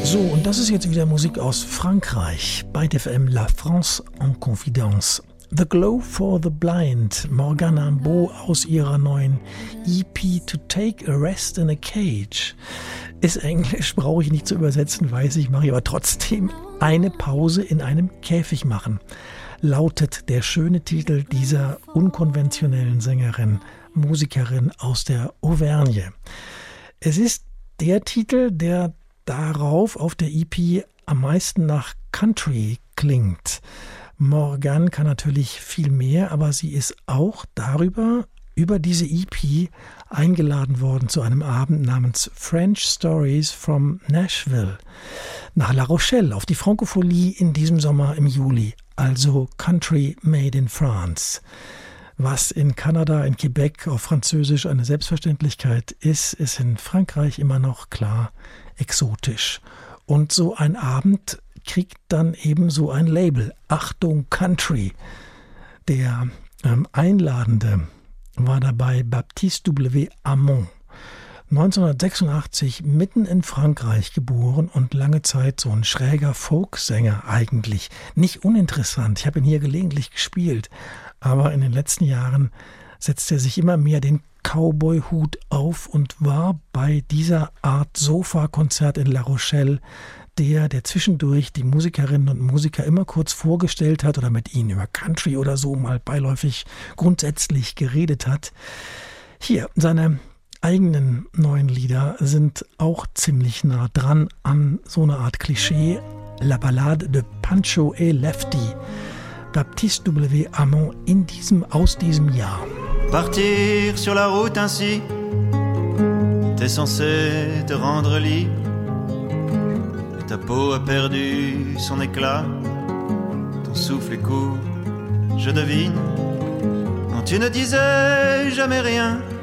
So, und das ist jetzt wieder Musik aus Frankreich. Bei FM La France en Confidence. The Glow for the Blind, Morgane Ambeau aus ihrer neuen EP To Take a Rest in a Cage. Ist Englisch, brauche ich nicht zu übersetzen, weiß ich, mache ich aber trotzdem. Eine Pause in einem Käfig machen, lautet der schöne Titel dieser unkonventionellen Sängerin, Musikerin aus der Auvergne. Es ist der Titel, der darauf auf der EP am meisten nach Country klingt. Morgane kann natürlich viel mehr, aber sie ist auch über diese EP eingeladen worden zu einem Abend namens French Stories from Nashville nach La Rochelle auf die Francophonie in diesem Sommer im Juli, also Country Made in France. Was in Kanada, in Quebec auf Französisch eine Selbstverständlichkeit ist, ist in Frankreich immer noch klar exotisch. Und so ein Abend kriegt dann eben so ein Label. Achtung Country. Der Einladende war dabei Baptiste W. Amon. 1986 mitten in Frankreich geboren und lange Zeit so ein schräger Folksänger eigentlich. Nicht uninteressant, ich habe ihn hier gelegentlich gespielt. Aber in den letzten Jahren setzt er sich immer mehr den Cowboy-Hut auf und war bei dieser Art Sofa-Konzert in La Rochelle der zwischendurch die Musikerinnen und Musiker immer kurz vorgestellt hat oder mit ihnen über Country oder so mal beiläufig grundsätzlich geredet hat. Hier, seine eigenen neuen Lieder sind auch ziemlich nah dran an so eine Art Klischee. La Ballade de Pancho et Lefty. Baptiste W. Amon aus diesem Jahr. Partir sur la route ainsi, t'es censé te rendre libre. Ta peau a perdu son éclat, ton souffle est court, je devine. Non, tu ne disais jamais rien,